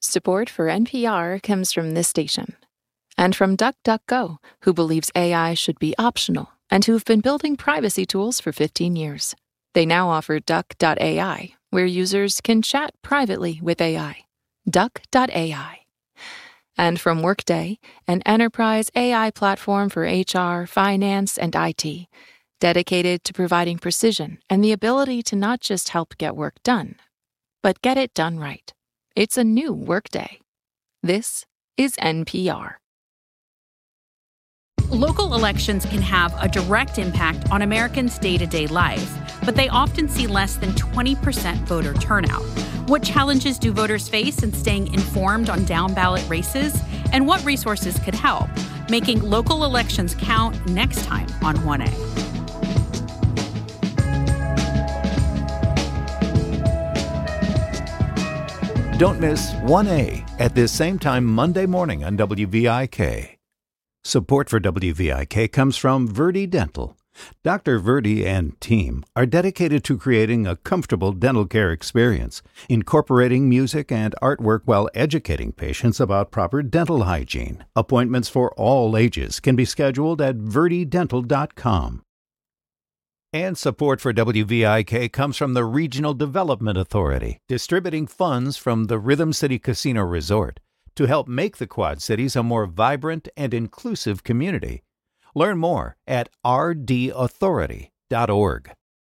Support for NPR comes from this station. And from DuckDuckGo, who believes AI should be optional and who've been building privacy tools for 15 years. They now offer Duck.ai, where users can chat privately with AI. Duck.ai. And from Workday, an enterprise AI platform for HR, finance, and IT, dedicated to providing precision and the ability to not just help get work done, but get it done right. It's a new Workday. This is NPR. Local elections can have a direct impact on Americans' day-to-day life, but they often see less than 20% voter turnout. What challenges do voters face in staying informed on down-ballot races? And what resources could help? Making local elections count next time on 1A. Don't miss 1A at this same time Monday morning on WVIK. Support for WVIK comes from Verdi Dental. Dr. Verdi and team are dedicated to creating a comfortable dental care experience, incorporating music and artwork while educating patients about proper dental hygiene. Appointments for all ages can be scheduled at verdidental.com. And support for WVIK comes from the Regional Development Authority, distributing funds from the Rhythm City Casino Resort to help make the Quad Cities a more vibrant and inclusive community. Learn more at rdauthority.org.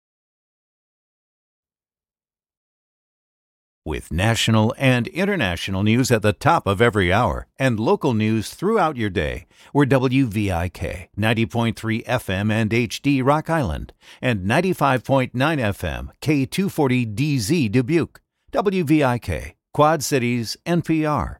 With national and international news at the top of every hour and local news throughout your day, we're WVIK 90.3 FM and HD Rock Island and 95.9 FM K240DZ Dubuque. WVIK, Quad Cities, NPR.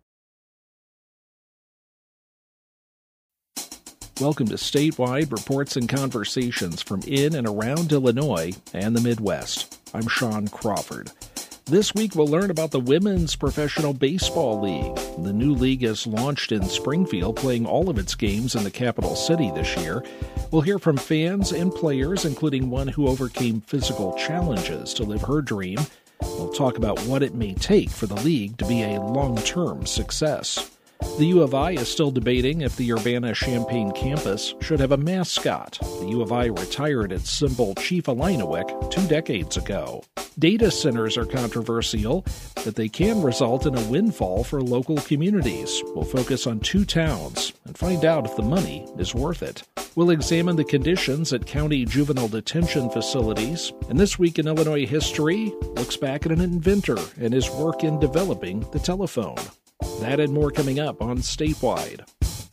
Welcome to Statewide Reports and Conversations from in and around Illinois and the Midwest. I'm Sean Crawford. This week we'll learn about the Women's Professional Baseball League. The new league has launched in Springfield, playing all of its games in the capital city this year. We'll hear from fans and players, including one who overcame physical challenges to live her dream. We'll talk about what it may take for the league to be a long-term success. The U of I is still debating if the Urbana-Champaign campus should have a mascot. The U of I retired its symbol Chief Illiniwek 2 decades ago. Data centers are controversial, but they can result in a windfall for local communities. We'll focus on 2 towns and find out if the money is worth it. We'll examine the conditions at county juvenile detention facilities. And this week in Illinois history looks back at an inventor and his work in developing the telephone. That and more coming up on Statewide.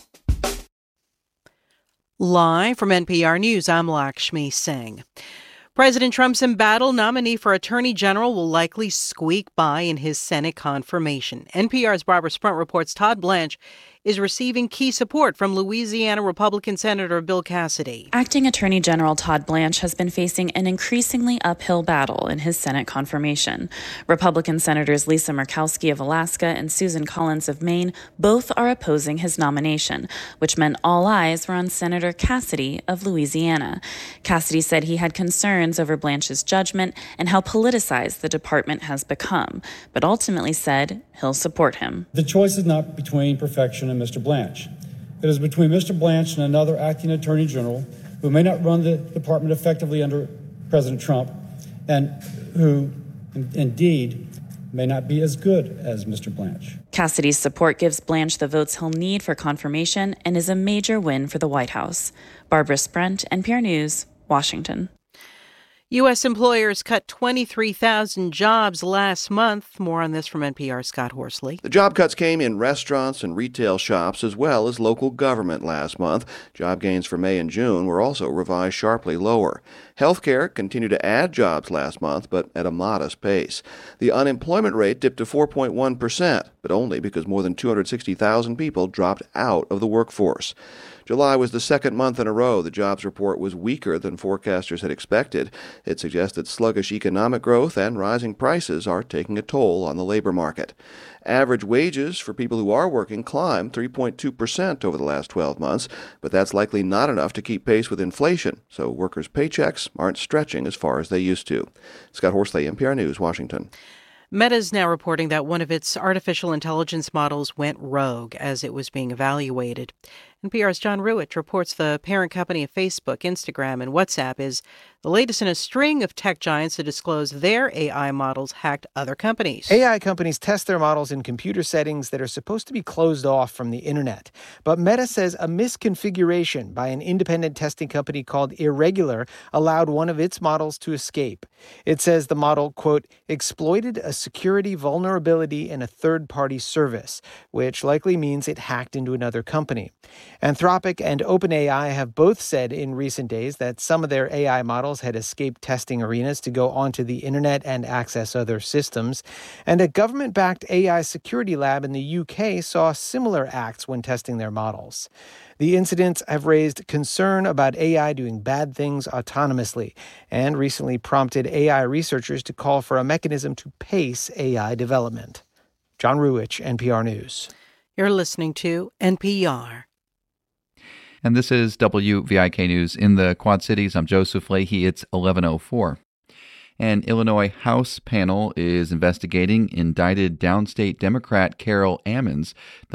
Live from NPR News, I'm Lakshmi Singh. President Trump's embattled nominee for Attorney General will likely squeak by in his Senate confirmation. NPR's Barbara Sprunt reports Todd Blanche is receiving key support from Louisiana Republican Senator Bill Cassidy. Acting Attorney General Todd Blanche has been facing an increasingly uphill battle in his Senate confirmation. Republican Senators Lisa Murkowski of Alaska and Susan Collins of Maine both are opposing his nomination, which meant all eyes were on Senator Cassidy of Louisiana. Cassidy said he had concerns over Blanche's judgment and how politicized the department has become, but ultimately said he'll support him. The choice is not between perfection and Mr. Blanche. It is between Mr. Blanche and another acting attorney general who may not run the department effectively under President Trump and who, indeed, may not be as good as Mr. Blanche. Cassidy's support gives Blanche the votes he'll need for confirmation and is a major win for the White House. Barbara Sprunt, NPR News, Washington. U.S. employers cut 23,000 jobs last month. More on this from NPR's Scott Horsley. The job cuts came in restaurants and retail shops as well as local government last month. Job gains for May and June were also revised sharply lower. Healthcare continued to add jobs last month, but at a modest pace. The unemployment rate dipped to 4.1%, but only because more than 260,000 people dropped out of the workforce. July was the second month in a row the jobs report was weaker than forecasters had expected. It suggests that sluggish economic growth and rising prices are taking a toll on the labor market. Average wages for people who are working climbed 3.2% over the last 12 months, but that's likely not enough to keep pace with inflation, so workers' paychecks aren't stretching as far as they used to. Scott Horsley, NPR News, Washington. Meta is now reporting that one of its artificial intelligence models went rogue as it was being evaluated. NPR's John Ruwitch reports the parent company of Facebook, Instagram, and WhatsApp is the latest in a string of tech giants to disclose their AI models hacked other companies. AI companies test their models in computer settings that are supposed to be closed off from the internet. But Meta says a misconfiguration by an independent testing company called Irregular allowed one of its models to escape. It says the model, quote, exploited a security vulnerability in a third-party service, which likely means it hacked into another company. Anthropic and OpenAI have both said in recent days that some of their AI models had escaped testing arenas to go onto the internet and access other systems. And a government-backed AI security lab in the UK saw similar acts when testing their models. The incidents have raised concern about AI doing bad things autonomously and recently prompted AI researchers to call for a mechanism to pace AI development. John Ruwitch, NPR News. You're listening to NPR. And this is WVIK News in the Quad Cities. I'm Joseph Leahy. It's 11:04. An Illinois House panel is investigating indicted downstate Democrat Carol Ammons.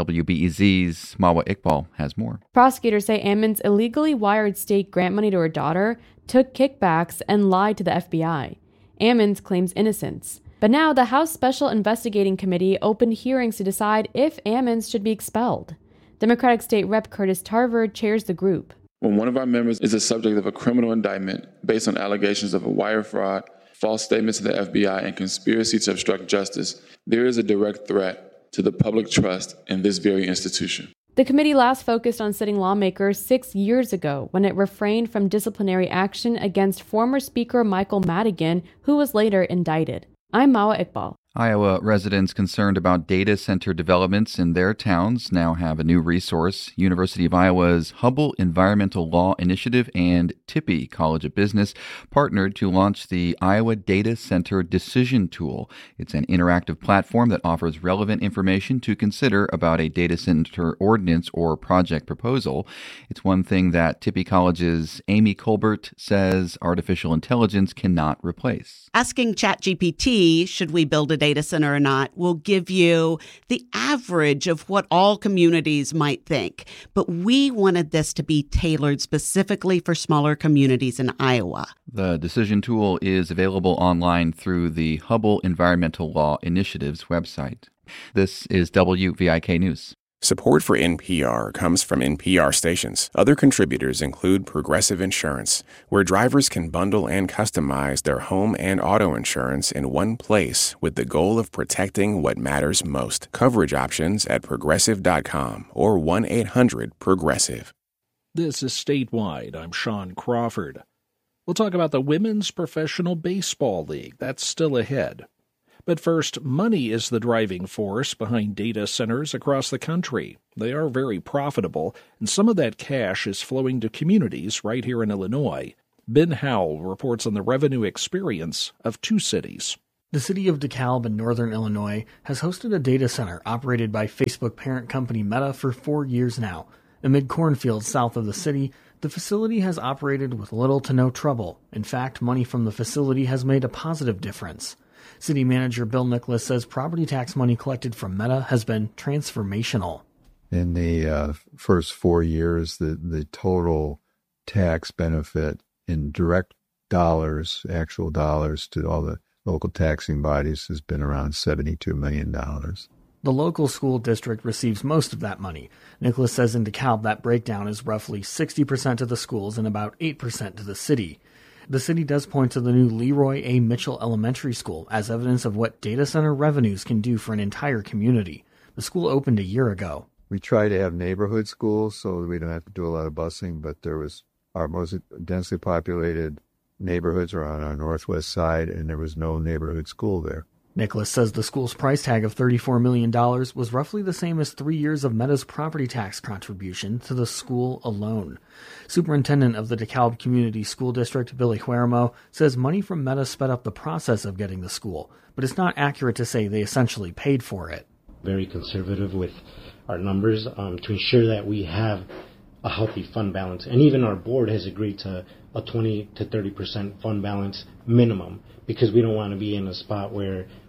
WBEZ's Mawa Iqbal has more. Prosecutors say Ammons illegally wired state grant money to her daughter, took kickbacks, and lied to the FBI. Ammons claims innocence. But now the House Special Investigating Committee opened hearings to decide if Ammons should be expelled. Democratic State Rep Curtis Tarver chairs the group. When one of our members is the subject of a criminal indictment based on allegations of a wire fraud, false statements to the FBI, and conspiracy to obstruct justice, there is a direct threat to the public trust in this very institution. The committee last focused on sitting lawmakers 6 years ago when it refrained from disciplinary action against former Speaker Michael Madigan, who was later indicted. I'm Mawa Iqbal. Iowa residents concerned about data center developments in their towns now have a new resource. University of Iowa's Hubble Environmental Law Initiative and Tippie College of Business partnered to launch the Iowa Data Center Decision Tool. It's an interactive platform that offers relevant information to consider about a data center ordinance or project proposal. It's one thing that Tippie College's Amy Colbert says artificial intelligence cannot replace. Asking ChatGPT, should we build a data center or not, will give you the average of what all communities might think. But we wanted this to be tailored specifically for smaller communities in Iowa. The decision tool is available online through the Hubble Environmental Law Initiative's website. This is WVIK News. Support for NPR comes from NPR stations. Other contributors include Progressive Insurance, where drivers can bundle and customize their home and auto insurance in one place with the goal of protecting what matters most. Coverage options at Progressive.com or 1-800-PROGRESSIVE. This is Statewide. I'm Sean Crawford. We'll talk about the Women's Professional Baseball League. That's still ahead. But first, money is the driving force behind data centers across the country. They are very profitable, and some of that cash is flowing to communities right here in Illinois. Ben Howell reports on the revenue experience of two cities. The city of DeKalb in northern Illinois has hosted a data center operated by Facebook parent company Meta for 4 years now. Amid cornfields south of the city, the facility has operated with little to no trouble. In fact, money from the facility has made a positive difference. City Manager Bill Nicholas says property tax money collected from Meta has been transformational. In the first 4 years, the total tax benefit in direct dollars, actual dollars to all the local taxing bodies has been around $72 million. The local school district receives most of that money. Nicholas says in DeKalb that breakdown is roughly 60% to the schools and about 8% to the city. The city does point to the new Leroy A. Mitchell Elementary School as evidence of what data center revenues can do for an entire community. The school opened a year ago. We try to have neighborhood schools so we don't have to do a lot of busing, but there was our most densely populated neighborhoods are on our northwest side, and there was no neighborhood school there. Nicholas says the school's price tag of $34 million was roughly the same as 3 years of Meta's property tax contribution to the school alone. Superintendent of the DeKalb Community School District, Billy Huermo, says money from Meta sped up the process of getting the school, but it's not accurate to say they essentially paid for it. Very conservative with our numbers to ensure that we have a healthy fund balance. And even our board has agreed to a 20 to 30% fund balance minimum, because we don't want to be in a spot where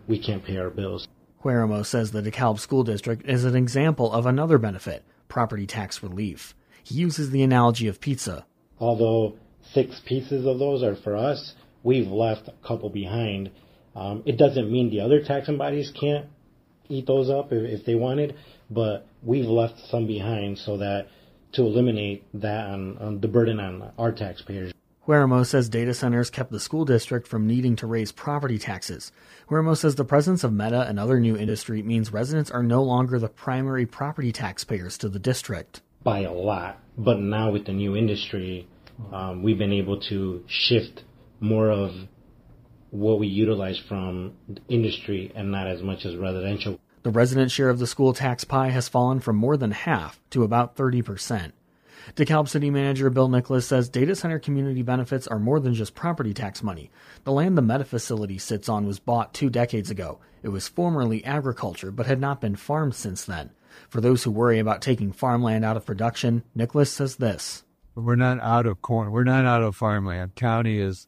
we can't pay our bills. Hueramo says the DeKalb School District is an example of another benefit, property tax relief. He uses the analogy of pizza. Although 6 pieces of those are for us, we've left a couple behind. It doesn't mean the other taxing bodies can't eat those up if they wanted, but we've left some behind so that to eliminate that on the burden on our taxpayers. Hueramo says data centers kept the school district from needing to raise property taxes. Hueramo says the presence of Meta and other new industry means residents are no longer the primary property taxpayers to the district. By a lot, but now with the new industry, we've been able to shift more of what we utilize from industry and not as much as residential. The resident share of the school tax pie has fallen from more than half to about 30%. DeKalb City Manager Bill Nicholas says data center community benefits are more than just property tax money. The land the Meta facility sits on was bought 2 decades ago. It was formerly agriculture, but had not been farmed since then. For those who worry about taking farmland out of production, Nicholas says this. We're not out of corn. We're not out of farmland. County is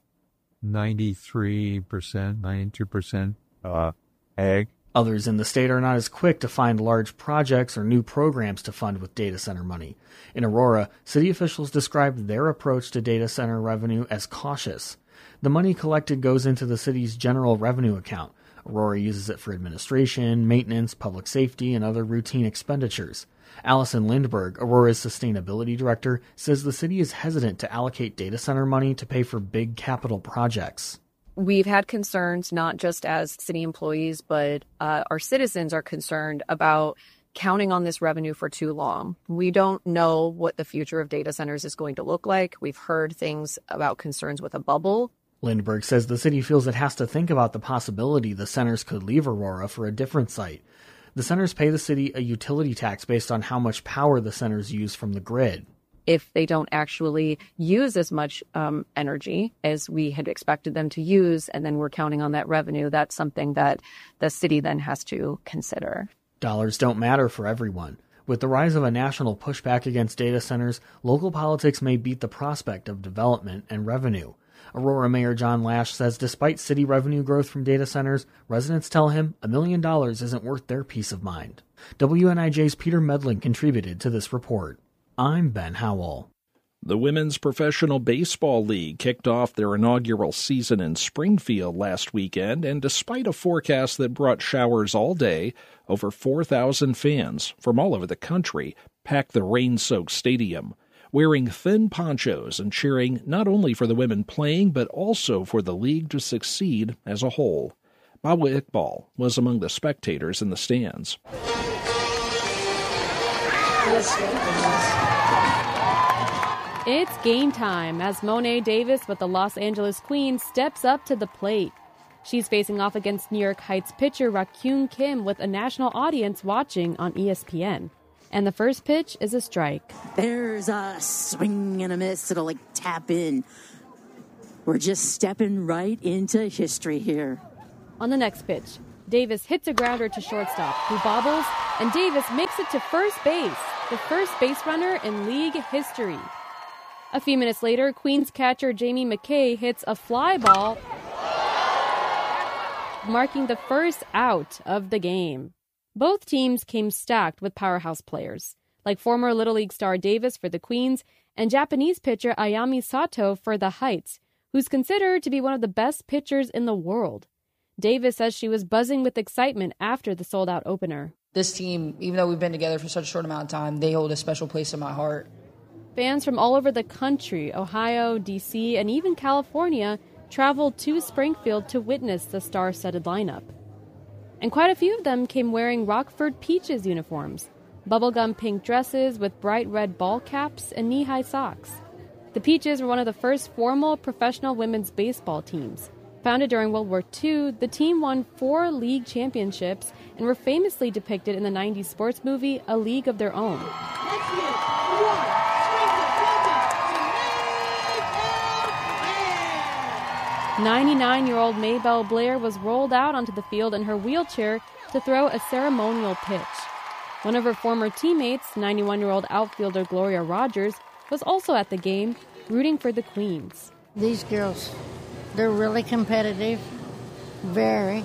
93%, 92% ag. Others in the state are not as quick to find large projects or new programs to fund with data center money. In Aurora, city officials described their approach to data center revenue as cautious. The money collected goes into the city's general revenue account. Aurora uses it for administration, maintenance, public safety, and other routine expenditures. Allison Lindberg, Aurora's sustainability director, says the city is hesitant to allocate data center money to pay for big capital projects. We've had concerns, not just as city employees, but our citizens are concerned about counting on this revenue for too long. We don't know what the future of data centers is going to look like. We've heard things about concerns with a bubble. Lindberg says the city feels it has to think about the possibility the centers could leave Aurora for a different site. The centers pay the city a utility tax based on how much power the centers use from the grid. If they don't actually use as much energy as we had expected them to use, and then we're counting on that revenue, that's something that the city then has to consider. Dollars don't matter for everyone. With the rise of a national pushback against data centers, local politics may beat the prospect of development and revenue. Aurora Mayor John Lash says despite city revenue growth from data centers, residents tell him $1 million isn't worth their peace of mind. WNIJ's Peter Medlin contributed to this report. I'm Ben Howell. The Women's Professional Baseball League kicked off their inaugural season in Springfield last weekend, and despite a forecast that brought showers all day, over 4,000 fans from all over the country packed the rain-soaked stadium, wearing thin ponchos and cheering not only for the women playing, but also for the league to succeed as a whole. Bawa Iqbal was among the spectators in the stands. It's game time as Mo'ne Davis with the Los Angeles Queens steps up to the plate. She's facing off against New York Heights pitcher Rakyun Kim with a national audience watching on ESPN. And the first pitch is a strike. There's a swing and a miss. It'll tap in. We're just stepping right into history here. On the next pitch, Davis hits a grounder to shortstop, who bobbles, and Davis makes it to first base, the first base runner in league history. A few minutes later, Queens catcher Jamie McKay hits a fly ball, marking the first out of the game. Both teams came stacked with powerhouse players, like former Little League star Davis for the Queens and Japanese pitcher Ayami Sato for the Heights, who's considered to be one of the best pitchers in the world. Davis says she was buzzing with excitement after the sold-out opener. This team, even though we've been together for such a short amount of time, they hold a special place in my heart. Fans from all over the country, Ohio, D.C., and even California, traveled to Springfield to witness the star-studded lineup. And quite a few of them came wearing Rockford Peaches uniforms, bubblegum pink dresses with bright red ball caps and knee-high socks. The Peaches were one of the first formal professional women's baseball teams. Founded during World War II, the team won 4 league championships and were famously depicted in the 90s sports movie A League of Their Own. 99-year-old Maybelle Blair was rolled out onto the field in her wheelchair to throw a ceremonial pitch. One of her former teammates, 91-year-old outfielder Gloria Rogers, was also at the game, rooting for the Queens. These girls, they're really competitive, very.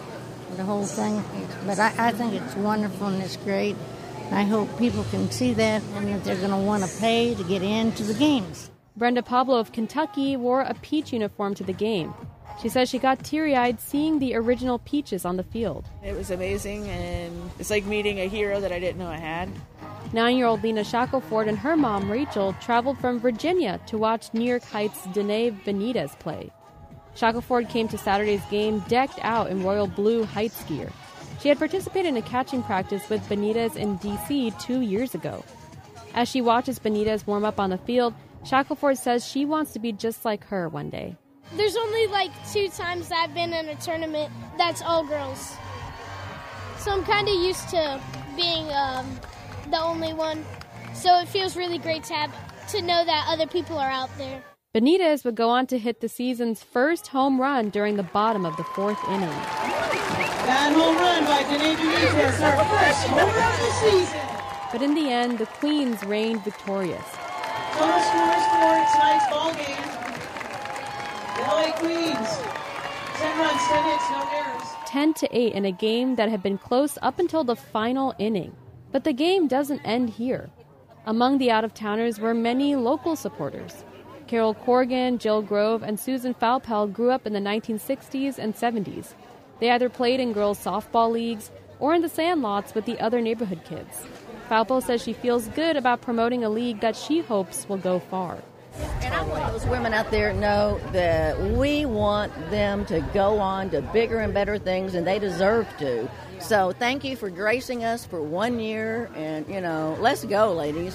the whole thing. But I think it's wonderful and it's great. I hope people can see that and that they're going to want to pay to get into the games. Brenda Pablo of Kentucky wore a Peach uniform to the game. She says she got teary-eyed seeing the original Peaches on the field. It was amazing, and it's like meeting a hero that I didn't know I had. 9-year-old Lena Shackelford and her mom, Rachel, traveled from Virginia to watch New York Heights' Danae Benitez play. Shackelford came to Saturday's game decked out in royal blue Heights gear. She had participated in a catching practice with Benitez in D.C. 2 years ago. As she watches Benitez warm up on the field, Shackelford says she wants to be just like her one day. There's only like 2 times that I've been in a tournament that's all girls. So I'm kind of used to being the only one. So it feels really great to know that other people are out there. Benitez would go on to hit the season's first home run during the bottom of the 4th inning. That home run by Danae Benitez, her first home run of the season. But in the end, the Queens reigned victorious. Total scores for tonight's ball game. The LA Queens, 10 runs, 10 hits, no errors. 10-8 in a game that had been close up until the final inning. But the game doesn't end here. Among the out-of-towners were many local supporters. Carol Corrigan, Jill Grove, and Susan Falpel grew up in the 1960s and 70s. They either played in girls' softball leagues or in the sandlots with the other neighborhood kids. Falpel says she feels good about promoting a league that she hopes will go far. And I want those women out there to know that we want them to go on to bigger and better things, and they deserve to. So thank you for gracing us for 1 year, and, let's go, ladies.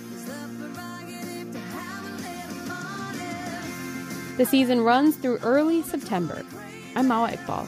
The season runs through early September. I'm Mawa Iqbal.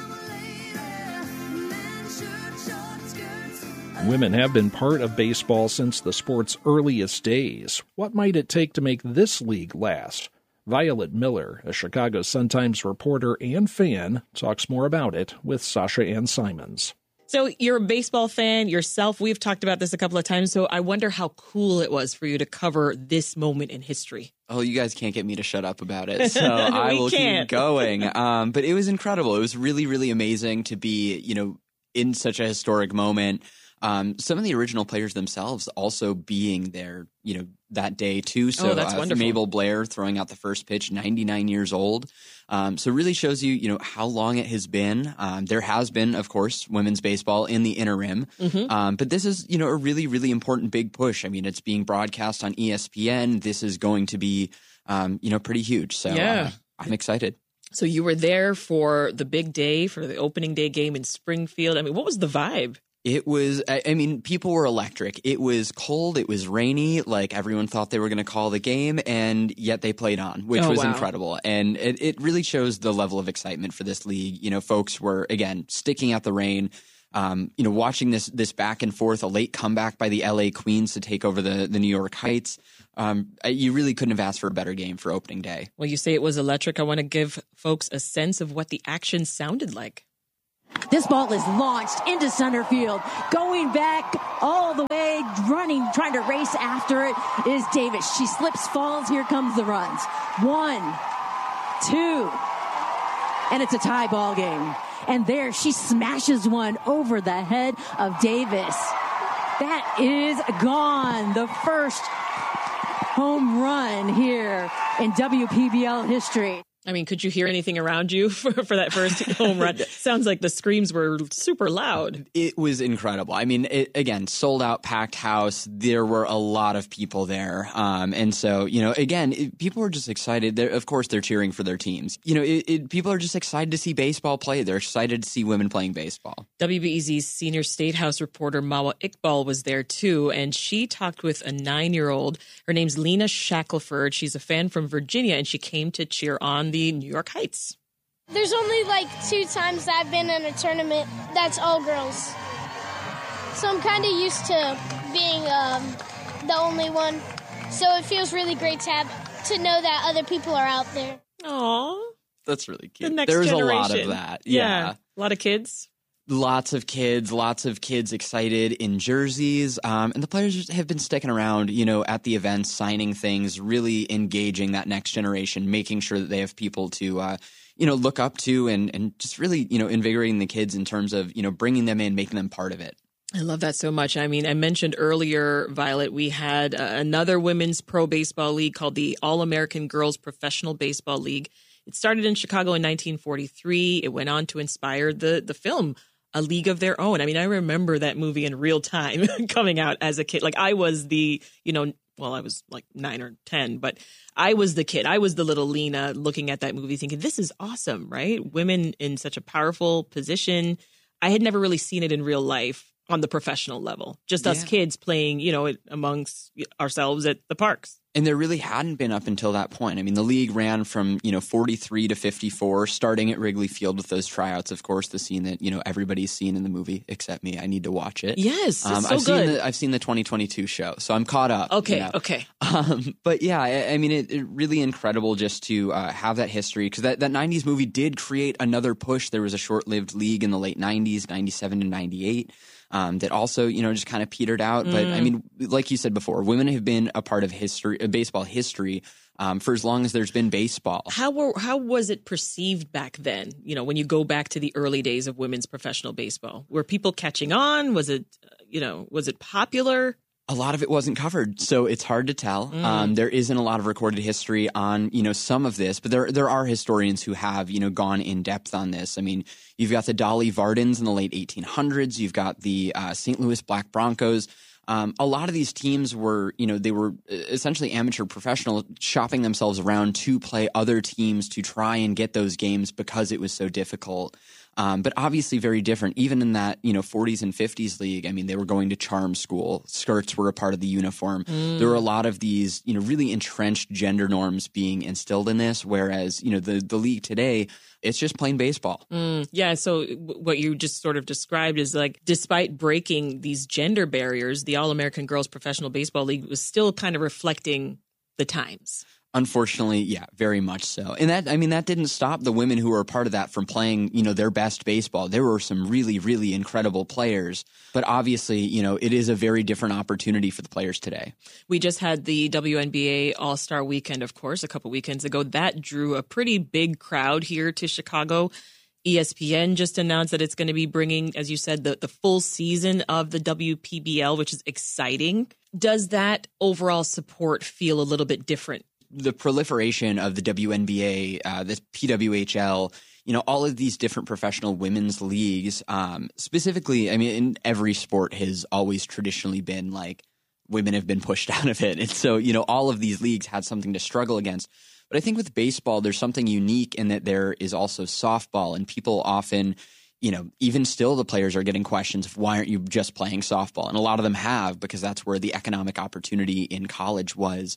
Women have been part of baseball since the sport's earliest days. What might it take to make this league last? Violet Miller, a Chicago Sun-Times reporter and fan, talks more about it with Sasha Ann Simons. So you're a baseball fan yourself. We've talked about this a couple of times, so I wonder how cool it was for you to cover this moment in history. Oh, you guys can't get me to shut up about it, so I will keep going. But it was incredible. It was really, really amazing to be, in such a historic moment. Some of the original players themselves also being there, that day too. So that's wonderful. Mabel Blair throwing out the first pitch, 99 years old. So really shows you, how long it has been. There has been, of course, women's baseball in the interim. Mm-hmm. But this is, a really, really important big push. I mean, it's being broadcast on ESPN. This is going to be, pretty huge. So I'm excited. So you were there for the big day, for the opening day game in Springfield. I mean, what was the vibe? It was, people were electric. It was cold. It was rainy. Like everyone thought they were going to call the game, and yet they played on, which was incredible. And it really shows the level of excitement for this league. Folks were, again, sticking out the rain, watching this back and forth, a late comeback by the LA Queens to take over the New York Heights. You really couldn't have asked for a better game for opening day. Well, you say it was electric. I want to give folks a sense of what the action sounded like. This ball is launched into center field. Going back all the way, running, trying to race after it is Davis. She slips, falls. Here comes the runs. 1, 2, and it's a tie ball game. And there she smashes one over the head of Davis. That is gone. The first home run here in WPBL history. I mean, could you hear anything around you for that first home run? Sounds like the screams were super loud. It was incredible. I mean, again, sold out, packed house. There were a lot of people there. And so, again, people were just excited. Of course, they're cheering for their teams. People are just excited to see baseball play. They're excited to see women playing baseball. WBEZ's senior State House reporter Mawa Iqbal was there, too, and she talked with a 9-year-old. Her name's Lena Shackelford. She's a fan from Virginia, and she came to cheer on the New York Heights. There's only 2 times that I've been in a tournament that's all girls. So I'm kind of used to being the only one. So it feels really great to know that other people are out there. Aww. That's really cute. The next There's generation. a lot of that. Yeah. A lot of kids. Lots of kids excited in jerseys. And the players have been sticking around, at the events, signing things, really engaging that next generation, making sure that they have people to, look up to and just really, invigorating the kids in terms of, bringing them in, making them part of it. I love that so much. I mean, I mentioned earlier, Violet, we had another women's pro baseball league called the All-American Girls Professional Baseball League. It started in Chicago in 1943. It went on to inspire the film A League of Their Own. I mean, I remember that movie in real time coming out as a kid. Like I was I was like 9 or 10, but I was the kid. I was the little Lena looking at that movie thinking, this is awesome, right? Women in such a powerful position. I had never really seen it in real life on the professional level, just us kids playing, amongst ourselves at the parks. And there really hadn't been up until that point. I mean, the league ran from, 43 to 54, starting at Wrigley Field with those tryouts, of course, the scene that, everybody's seen in the movie, except me. I need to watch it. Yes, it's so good. I've seen the 2022 show, so I'm caught up. Okay. But yeah, I mean, it really incredible just to have that history, because that 90s movie did create another push. There was a short-lived league in the late 90s, 97 to 98. That also, just kind of petered out. But I mean, like you said before, women have been a part of baseball history, for as long as there's been baseball. How was it perceived back then? When you go back to the early days of women's professional baseball, were people catching on? Was it popular? A lot of it wasn't covered, so it's hard to tell. There isn't a lot of recorded history on, some of this, but there are historians who have, gone in depth on this. I mean, you've got the Dolly Vardens in the late 1800s. You've got the St. Louis Black Broncos. A lot of these teams were, they were essentially amateur professional, shopping themselves around to play other teams to try and get those games because it was so difficult. But obviously very different. Even in that, 40s and 50s league, I mean, they were going to charm school. Skirts were a part of the uniform. There were a lot of these, really entrenched gender norms being instilled in this, whereas, the league today, it's just plain baseball. Yeah. So what you just sort of described is like, despite breaking these gender barriers, the All-American Girls Professional Baseball League was still kind of reflecting the times. Unfortunately, yeah, very much so. And that didn't stop the women who were a part of that from playing, their best baseball. There were some really, really incredible players. But obviously, it is a very different opportunity for the players today. We just had the WNBA All-Star Weekend, of course, a couple weekends ago. That drew a pretty big crowd here to Chicago. ESPN just announced that it's going to be bringing, as you said, the full season of the WPBL, which is exciting. Does that overall support feel a little bit different? The proliferation of the WNBA, the PWHL, all of these different professional women's leagues, specifically, I mean, in every sport has always traditionally been like women have been pushed out of it. And so, all of these leagues had something to struggle against. But I think with baseball, there's something unique in that there is also softball, and people often, even still the players are getting questions of why aren't you just playing softball? And a lot of them have, because that's where the economic opportunity in college was.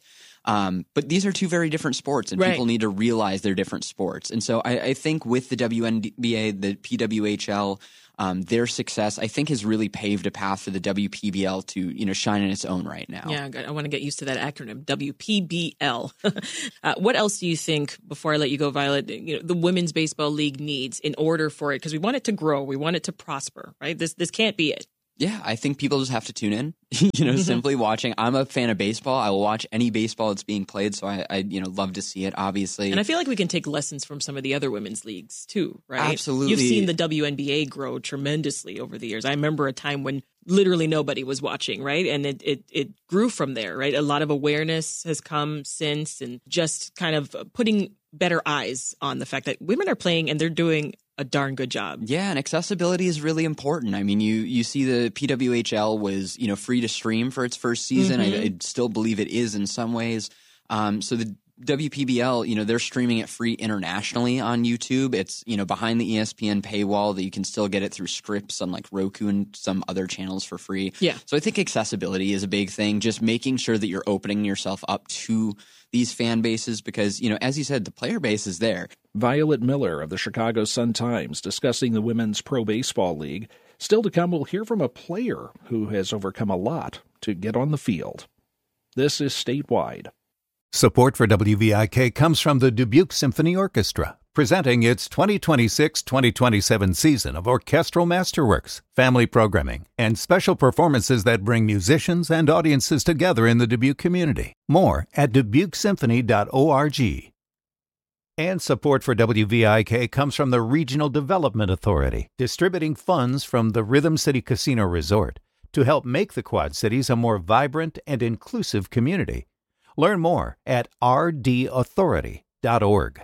But these are two very different sports, and people need to realize they're different sports. And so I think with the WNBA, the PWHL, their success, I think, has really paved a path for the WPBL to, shine in its own right now. Yeah, I want to get used to that acronym, WPBL. What else do you think, before I let you go, Violet, the Women's Baseball League needs in order for it? Because we want it to grow. We want it to prosper, right? This can't be it. Yeah, I think people just have to tune in, simply watching. I'm a fan of baseball. I will watch any baseball that's being played. So I love to see it, obviously. And I feel like we can take lessons from some of the other women's leagues too, right? Absolutely. You've seen the WNBA grow tremendously over the years. I remember a time when literally nobody was watching, right? And it grew from there, right? A lot of awareness has come since, and just kind of putting better eyes on the fact that women are playing and they're doing a darn good job. Yeah, and accessibility is really important. I mean, you see the PWHL was, free to stream for its first season. I still believe it is in some ways. So the WPBL, they're streaming it free internationally on YouTube. It's, behind the ESPN paywall that you can still get it through Scripps on like Roku and some other channels for free. Yeah. So I think accessibility is a big thing. Just making sure that you're opening yourself up to these fan bases because, as you said, the player base is there. Violet Miller of the Chicago Sun-Times discussing the Women's Pro Baseball League. Still to come, we'll hear from a player who has overcome a lot to get on the field. This is Statewide. Support for WVIK comes from the Dubuque Symphony Orchestra, presenting its 2026-2027 season of orchestral masterworks, family programming, and special performances that bring musicians and audiences together in the Dubuque community. More at dubukesymphony.org. And support for WVIK comes from the Regional Development Authority, distributing funds from the Rhythm City Casino Resort to help make the Quad Cities a more vibrant and inclusive community. Learn more at rdauthority.org.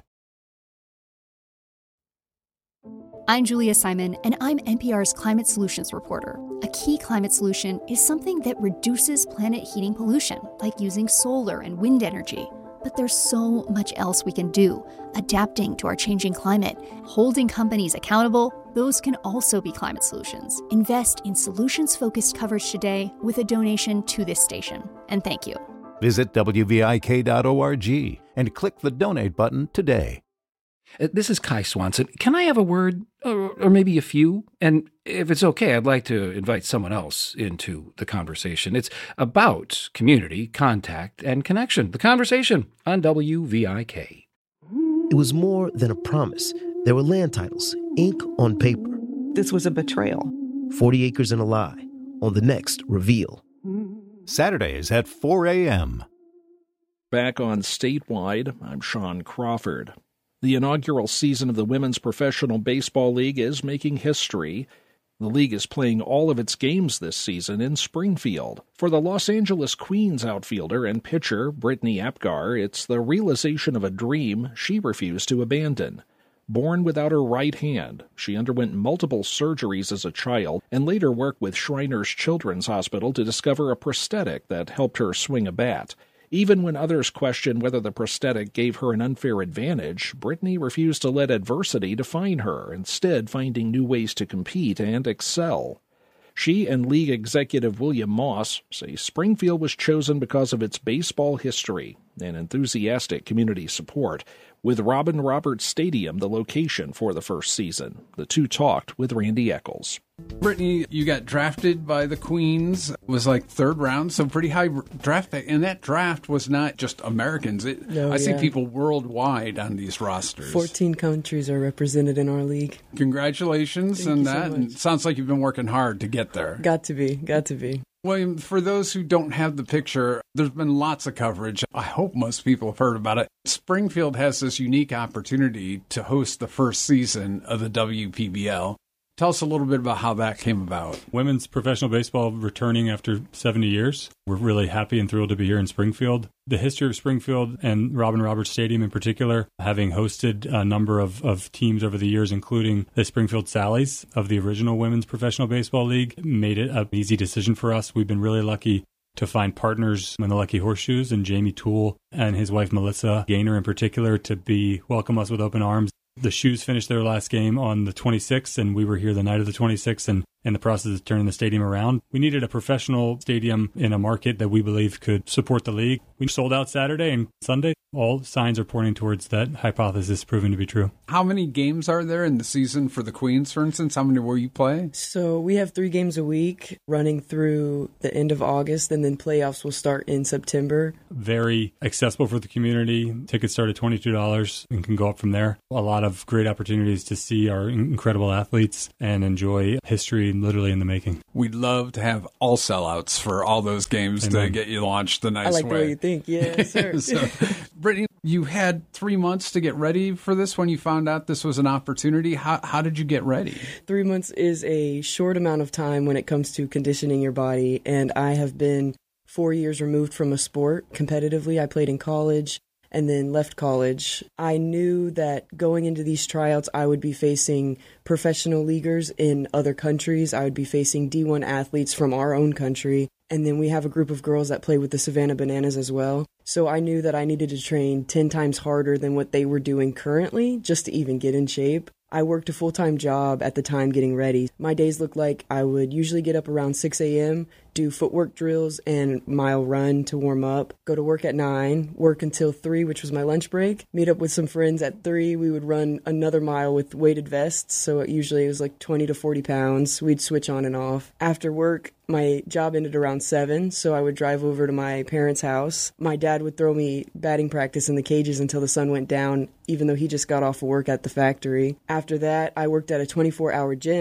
I'm Julia Simon, and I'm NPR's Climate Solutions reporter. A key climate solution is something that reduces planet heating pollution, like using solar and wind energy. But there's so much else we can do. Adapting to our changing climate, holding companies accountable, those can also be climate solutions. Invest in solutions-focused coverage today with a donation to this station. And thank you. Visit WVIK.org and click the donate button today. This is Kai Swanson. Can I have a word, or maybe a few? And if it's okay, I'd like to invite someone else into the conversation. It's about community, contact, and connection. The Conversation on WVIK. It was more than a promise. There were land titles, ink on paper. This was a betrayal. 40 acres and a lie. On the next Reveal. Saturdays at 4 a.m. Back on Statewide, I'm Sean Crawford. The inaugural season of the Women's Professional Baseball League is making history. The league is playing all of its games this season in Springfield. For the Los Angeles Queens outfielder and pitcher Brittany Apgar, it's the realization of a dream she refused to abandon. Born without her right hand, she underwent multiple surgeries as a child and later worked with Shriners Children's Hospital to discover a prosthetic that helped her swing a bat. Even when others questioned whether the prosthetic gave her an unfair advantage, Brittany refused to let adversity define her, instead finding new ways to compete and excel. She and league executive William Moss say Springfield was chosen because of its baseball history and enthusiastic community support, with Robin Roberts Stadium the location for the first season. The two talked with Randy Eccles. Brittany, you got drafted by the Queens. It was like third round, so pretty high draft pick. And that draft was not just Americans. I see people worldwide on these rosters. 14 countries are represented in our league. Congratulations on that. And it sounds like you've been working hard to get there. Got to be. William, for those who don't have the picture, there's been lots of coverage. I hope most people have heard about it. Springfield has this unique opportunity to host the first season of the WPBL. Tell us a little bit about how that came about. Women's professional baseball returning after 70 years. We're really happy and thrilled to be here in Springfield. The history of Springfield and Robin Roberts Stadium in particular, having hosted a number of teams over the years, including the Springfield Sallies of the original Women's Professional Baseball League, made it an easy decision for us. We've been really lucky to find partners in the Lucky Horseshoes and Jamie Toole and his wife Melissa Gaynor in particular to welcome us with open arms. The Shoes finished their last game on the 26th, and we were here the night of the 26th and in the process of turning the stadium around. We needed a professional stadium in a market that we believe could support the league. We sold out Saturday and Sunday. All signs are pointing towards that hypothesis proving to be true. How many games are there in the season for the Queens, for instance? How many will you play? So we have 3 games a week running through the end of August, and then playoffs will start in September. Very accessible for the community. Tickets start at $22 and can go up from there. A lot of great opportunities to see our incredible athletes and enjoy history literally in the making. We'd love to have all sellouts for all those games to get you launched the nice way. I like the way you think. Yes, sir. So, Brittany, you had 3 months to get ready for this when you found out this was an opportunity. How did you get ready? 3 months is a short amount of time when it comes to conditioning your body, and I have been 4 years removed from a sport competitively. I played in college and then left college. I knew that going into these tryouts, I would be facing professional leaguers in other countries. I would be facing D1 athletes from our own country. And then we have a group of girls that play with the Savannah Bananas as well. So I knew that I needed to train 10 times harder than what they were doing currently just to even get in shape. I worked a full-time job at the time getting ready. My days looked like I would usually get up around 6 a.m., do footwork drills and mile run to warm up, go to work at 9, work until 3, which was my lunch break, meet up with some friends at 3. We would run another mile with weighted vests, so usually it was like 20 to 40 pounds. We'd switch on and off. After work, my job ended around 7, so I would drive over to my parents' house. My dad would throw me batting practice in the cages until the sun went down, even though he just got off of work at the factory. After that, I worked at a 24-hour gym,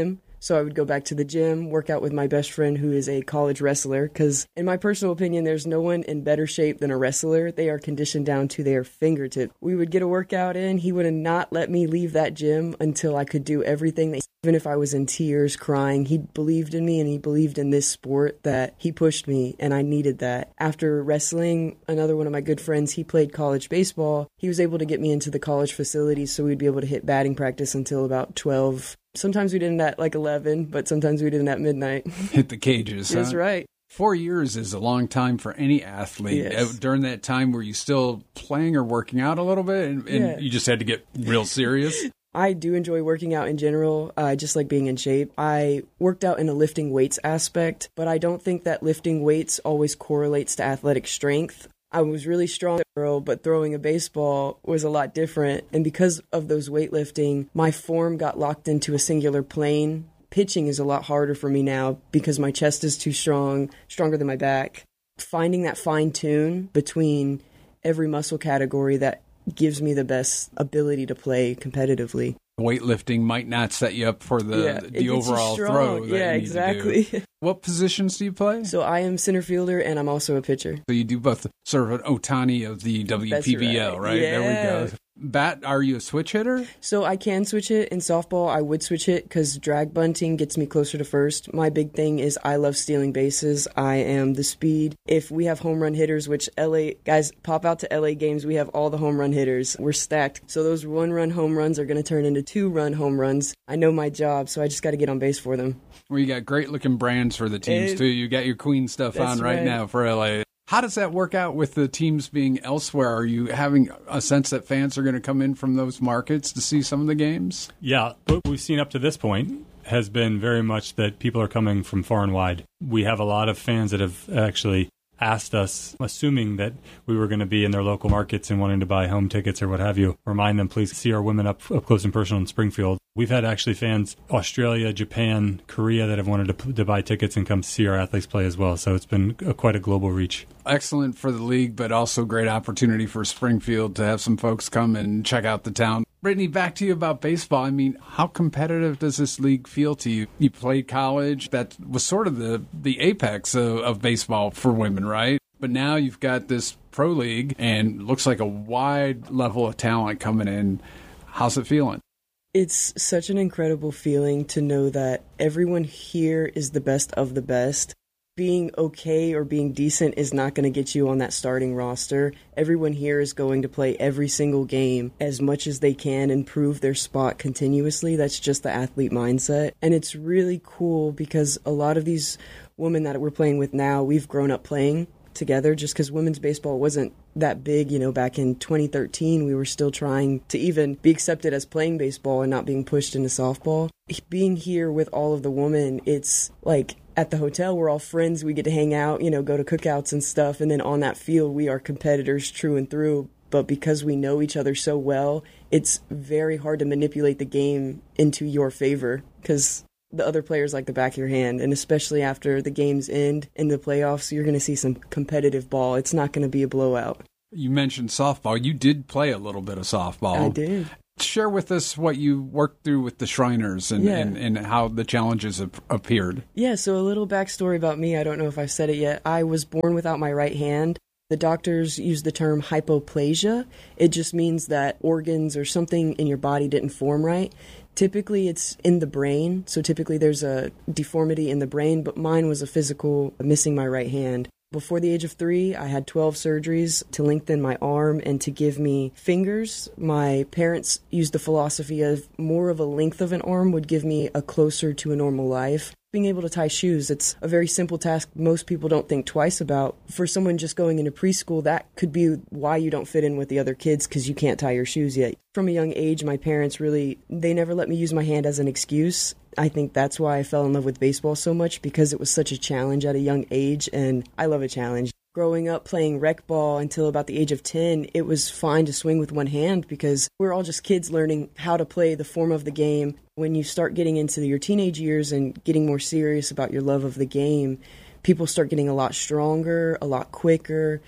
So I would go back to the gym, work out with my best friend who is a college wrestler, because in my personal opinion, there's no one in better shape than a wrestler. They are conditioned down to their fingertip. We would get a workout in. He would not let me leave that gym until I could do everything. Even if I was in tears, crying, he believed in me and he believed in this sport that he pushed me, and I needed that. After wrestling, another one of my good friends, he played college baseball. He was able to get me into the college facilities so we'd be able to hit batting practice until about 12. Sometimes we didn't at like 11, but sometimes we didn't at midnight. Hit the cages. That's right. 4 years is a long time for any athlete. Yes. During that time, were you still playing or working out a little bit, and you just had to get real serious? I do enjoy working out in general. I just like being in shape. I worked out in a lifting weights aspect, but I don't think that lifting weights always correlates to athletic strength. I was really strong, but throwing a baseball was a lot different. And because of those weightlifting, my form got locked into a singular plane. Pitching is a lot harder for me now because my chest is too strong, stronger than my back. Finding that fine tune between every muscle category that gives me the best ability to play competitively. Weightlifting might not set you up for the overall throw. Yeah, exactly. What positions do you play? So I am center fielder and I'm also a pitcher. So you do both, sort of an Ohtani of the WPBL, right? Yeah. There we go. Bat, are you a switch hitter? So I can switch it. In softball, I would switch it because drag bunting gets me closer to first. My big thing is I love stealing bases. I am the speed. If we have home run hitters, which LA guys pop out to LA games, we have all the home run hitters. We're stacked. So those 1-run home runs are going to turn into 2-run home runs. I know my job, so I just got to get on base for them. Well, you got great looking brands for the teams too. You got your Queen stuff on right now for LA. How does that work out with the teams being elsewhere? Are you having a sense that fans are going to come in from those markets to see some of the games? Yeah, what we've seen up to this point has been very much that people are coming from far and wide. We have a lot of fans that have actually asked us, assuming that we were going to be in their local markets and wanting to buy home tickets or what have you, remind them, please see our women up close and personal in Springfield. We've had actually fans, Australia, Japan, Korea, that have wanted to buy tickets and come see our athletes play as well. So it's been quite a global reach. Excellent for the league, but also great opportunity for Springfield to have some folks come and check out the town. Brittany, back to you about baseball. I mean, how competitive does this league feel to you? You played college. That was sort of the apex of baseball for women, right? But now you've got this pro league and looks like a wide level of talent coming in. How's it feeling? It's such an incredible feeling to know that everyone here is the best of the best. Being okay or being decent is not going to get you on that starting roster. Everyone here is going to play every single game as much as they can and prove their spot continuously. That's just the athlete mindset. And it's really cool because a lot of these women that we're playing with now, we've grown up playing together just because women's baseball wasn't that big. You know, back in 2013, we were still trying to even be accepted as playing baseball and not being pushed into softball. Being here with all of the women, it's like at the hotel, we're all friends. We get to hang out, you know, go to cookouts and stuff. And then on that field, we are competitors true and through. But because we know each other so well, it's very hard to manipulate the game into your favor because the other players like the back of your hand. And especially after the games end in the playoffs, you're going to see some competitive ball. It's not going to be a blowout. You mentioned softball. You did play a little bit of softball. I did. Share with us what you worked through with the Shriners and how the challenges have appeared. Yeah, so a little backstory about me. I don't know if I've said it yet. I was born without my right hand. The doctors use the term hypoplasia. It just means that organs or something in your body didn't form right. Typically, it's in the brain, so typically there's a deformity in the brain, but mine was a physical missing my right hand. Before the age of 3, I had 12 surgeries to lengthen my arm and to give me fingers. My parents used the philosophy of more of a length of an arm would give me a closer to a normal life. Being able to tie shoes, it's a very simple task most people don't think twice about. For someone just going into preschool, that could be why you don't fit in with the other kids because you can't tie your shoes yet. From a young age, my parents they never let me use my hand as an excuse. I think that's why I fell in love with baseball so much because it was such a challenge at a young age, and I love a challenge. Growing up playing rec ball until about the age of 10, it was fine to swing with one hand because we're all just kids learning how to play the form of the game. When you start getting into your teenage years and getting more serious about your love of the game, people start getting a lot stronger, a lot quicker.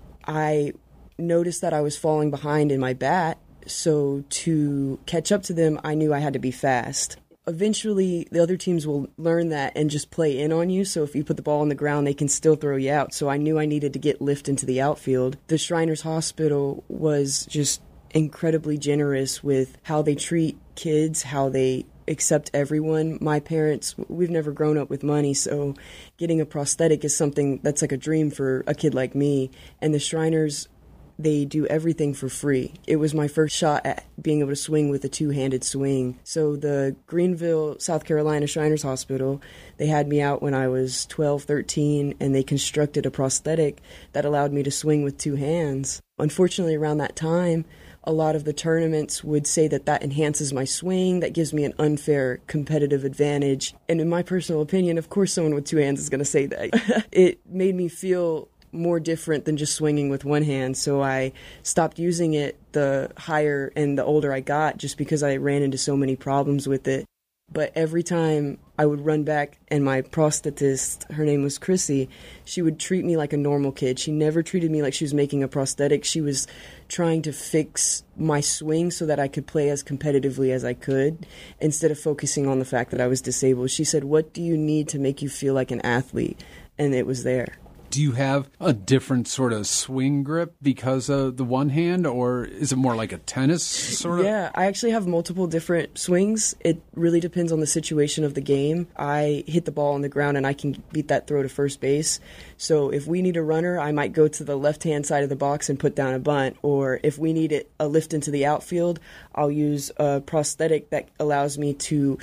I noticed that I was falling behind in my bat, so to catch up to them, I knew I had to be fast. eventually the other teams will learn that and just play in on you. So if you put the ball on the ground, they can still throw you out. So I knew I needed to get lift into the outfield. The Shriners Hospital was just incredibly generous with how they treat kids, how they accept everyone. My parents, we've never grown up with money, so getting a prosthetic is something that's like a dream for a kid like me. And the Shriners, they do everything for free. It was my first shot at being able to swing with a two-handed swing. So the Greenville, South Carolina Shriners Hospital, they had me out when I was 12, 13, and they constructed a prosthetic that allowed me to swing with two hands. Unfortunately, around that time, a lot of the tournaments would say that that enhances my swing, that gives me an unfair competitive advantage. And in my personal opinion, of course someone with two hands is going to say that. It made me feel more different than just swinging with one hand, so I stopped using it the higher and the older I got, just because I ran into so many problems with it. But every time I would run back, and my prosthetist, her name was Chrissy, she would treat me like a normal kid. She never treated me like she was making a prosthetic. She was trying to fix my swing so that I could play as competitively as I could, instead of focusing on the fact that I was disabled. She said, "What do you need to make you feel like an athlete?" And it was there. Do you have a different sort of swing grip because of the one hand, or is it more like a tennis sort of? Yeah, I actually have multiple different swings. It really depends on the situation of the game. I hit the ball on the ground and I can beat that throw to first base. So if we need a runner, I might go to the left-hand side of the box and put down a bunt. Or if we need a lift into the outfield, I'll use a prosthetic that allows me to...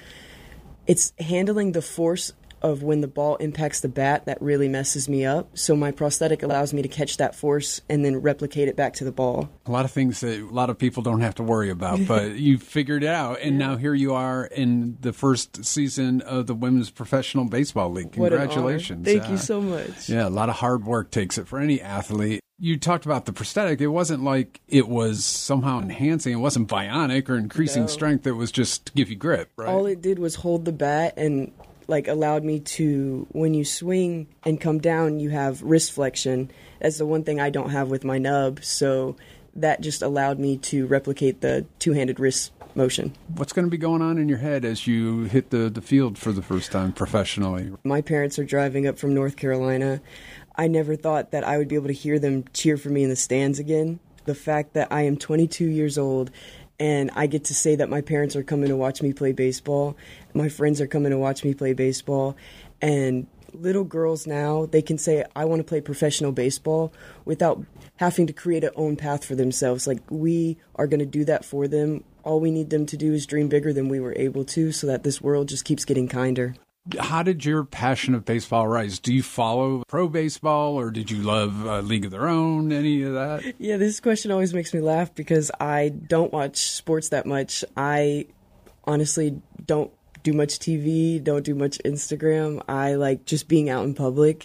It's handling the force of when the ball impacts the bat that really messes me up. So my prosthetic allows me to catch that force and then replicate it back to the ball. A lot of things that a lot of people don't have to worry about, but you figured it out. And now here you are in the first season of the Women's Professional Baseball League. Congratulations. Thank you so much. Yeah, a lot of hard work takes it for any athlete. You talked about the prosthetic. It wasn't like it was somehow enhancing. It wasn't bionic or increasing strength. It was just to give you grip, right? All it did was hold the bat and allowed me to, when you swing and come down, you have wrist flexion. That's the one thing I don't have with my nub. So that just allowed me to replicate the two-handed wrist motion. What's going to be going on in your head as you hit the field for the first time professionally? My parents are driving up from North Carolina. I never thought that I would be able to hear them cheer for me in the stands again. The fact that I am 22 years old and I get to say that my parents are coming to watch me play baseball. My friends are coming to watch me play baseball. And little girls now, they can say, I want to play professional baseball without having to create an own path for themselves. Like, we are going to do that for them. All we need them to do is dream bigger than we were able to, so that this world just keeps getting kinder. How did your passion of baseball rise? Do you follow pro baseball, or did you love League of Their Own, any of that? Yeah, this question always makes me laugh because I don't watch sports that much. I honestly don't do much TV, don't do much Instagram. I like just being out in public.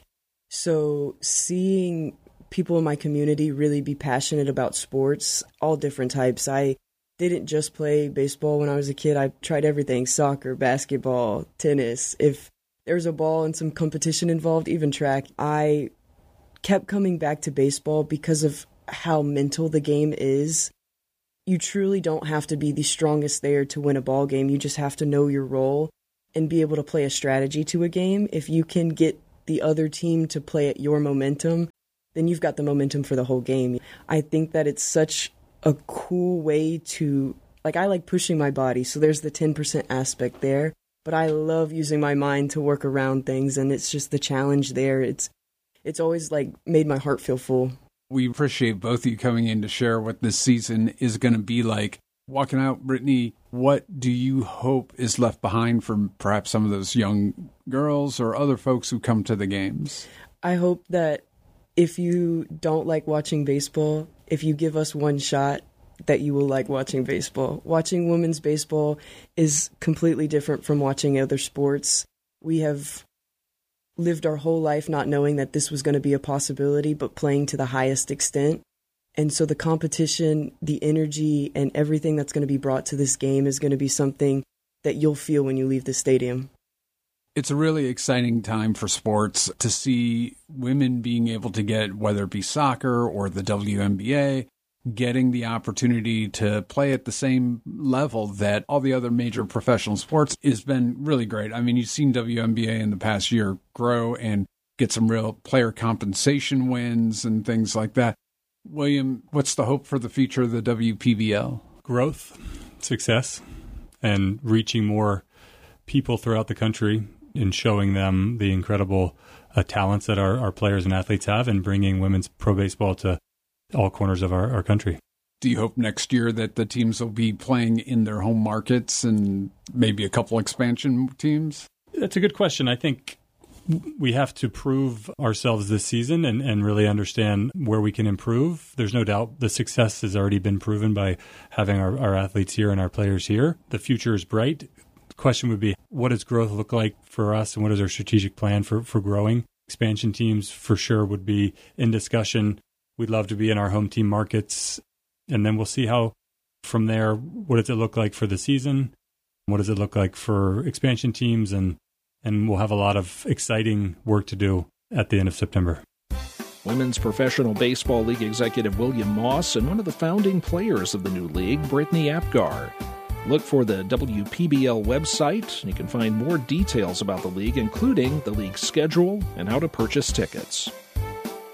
So seeing people in my community really be passionate about sports, all different types. I didn't just play baseball when I was a kid. I tried everything: soccer, basketball, tennis. If there was a ball and some competition involved, even track. I kept coming back to baseball because of how mental the game is. You truly don't have to be the strongest there to win a ball game. You just have to know your role and be able to play a strategy to a game. If you can get the other team to play at your momentum, then you've got the momentum for the whole game. I think that it's such a cool way to, I like pushing my body, so there's the 10% aspect there, but I love using my mind to work around things, and it's just the challenge there. It's always made my heart feel full. We appreciate both of you coming in to share what this season is going to be like. Walking out, Brittany, what do you hope is left behind for perhaps some of those young girls or other folks who come to the games? I hope that if you don't like watching baseball, if you give us one shot, that you will like watching baseball. Watching women's baseball is completely different from watching other sports. We have lived our whole life not knowing that this was going to be a possibility, but playing to the highest extent. And so the competition, the energy, and everything that's going to be brought to this game is going to be something that you'll feel when you leave the stadium. It's a really exciting time for sports to see women being able to get, whether it be soccer or the WNBA, getting the opportunity to play at the same level that all the other major professional sports has been really great. I mean, you've seen WNBA in the past year grow and get some real player compensation wins and things like that. William, what's the hope for the future of the WPBL? Growth, success, and reaching more people throughout the country and showing them the incredible talents that our players and athletes have, and bringing women's pro baseball to all corners of our country. Do you hope next year that the teams will be playing in their home markets and maybe a couple expansion teams? That's a good question. I think we have to prove ourselves this season and really understand where we can improve. There's no doubt the success has already been proven by having our athletes here and our players here. The future is bright. The question would be, what does growth look like for us, and what is our strategic plan for growing? Expansion teams for sure would be in discussion. We'd love to be in our home team markets, and then we'll see how from there, what does it look like for the season? What does it look like for expansion teams? And we'll have a lot of exciting work to do at the end of September. Women's Professional Baseball League executive William Moss and one of the founding players of the new league, Brittany Apgar. Look for the WPBL website. You can find more details about the league, including the league's schedule and how to purchase tickets.